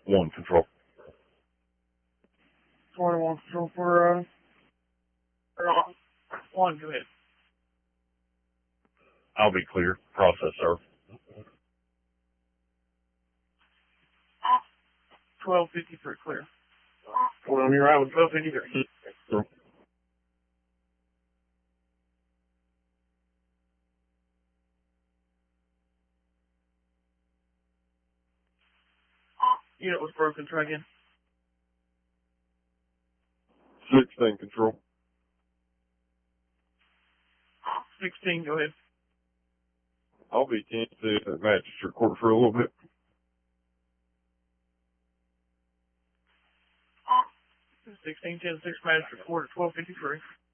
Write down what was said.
1 control. 21 control for, 1, go ahead. I'll be clear. Process, sir. 1253 clear. Hold on, you're right with 1253. Sure. Unit was broken, try again. 16 control. 16, go ahead. I'll be 10 to at Magistrate Court for a little bit. 16, 10, 6, Magistrate Court at 1253.